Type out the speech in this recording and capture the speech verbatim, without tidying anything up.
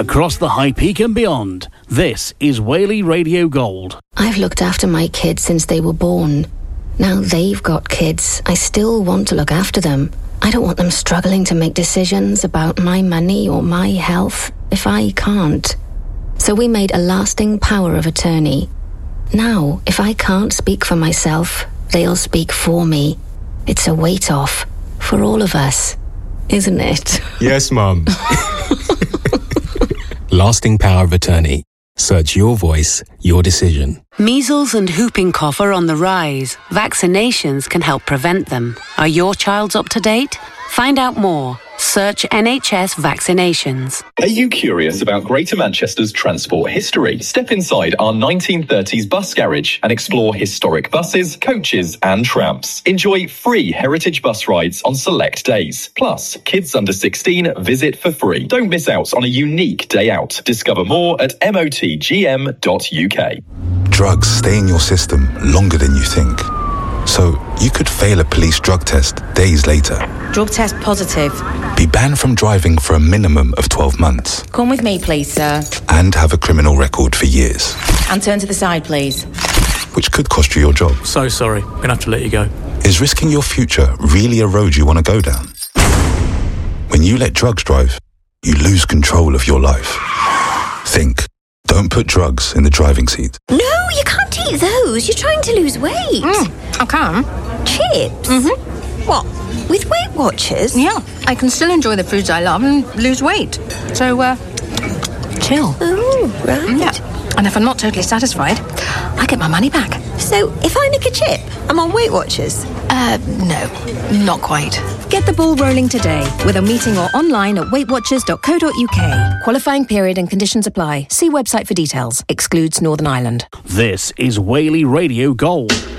Across the High Peak and beyond, this is Whaley Radio Gold. I've looked after my kids since they were born. Now they've got kids. I still want to look after them. I don't want them struggling to make decisions about my money or my health if I can't. So we made a lasting power of attorney. Now, if I can't speak for myself, they'll speak for me. It's a weight off for all of us, isn't it? Yes, Mum. Lasting power of attorney. Search your voice, your decision. Measles and whooping cough are on the rise. Vaccinations can help prevent them. Are your child's up to date? Find out more. Search N H S vaccinations. Are you curious about Greater Manchester's transport history? Step inside our nineteen thirties bus garage and explore historic buses, coaches and trams. Enjoy free heritage bus rides on select days. Plus, kids under sixteen visit for free. Don't miss out on a unique day out. Discover more at M O T G M dot U K. Drugs stay in your system longer than you think. So, you could fail a police drug test days later. Drug test positive. Be banned from driving for a minimum of twelve months. Come with me, please, sir. And have a criminal record for years. And turn to the side, please. Which could cost you your job. So sorry, I'm gonna have to let you go. Is risking your future really a road you want to go down? When you let drugs drive, you lose control of your life. Think. Don't put drugs in the driving seat. No, you can't eat those. You're trying to lose weight. Mm, I can. Chips? Mm-hmm. What? With Weight Watchers? Yeah, I can still enjoy the foods I love and lose weight. So, uh, chill. Oh, right. Yeah. And if I'm not totally satisfied, I get my money back. So, if I nick a chip, I'm on Weight Watchers? Uh, no, not quite. Get the ball rolling today with a meeting or online at weight watchers dot co dot U K. Qualifying period and conditions apply. See website for details. Excludes Northern Ireland. This is Whaley Radio Gold.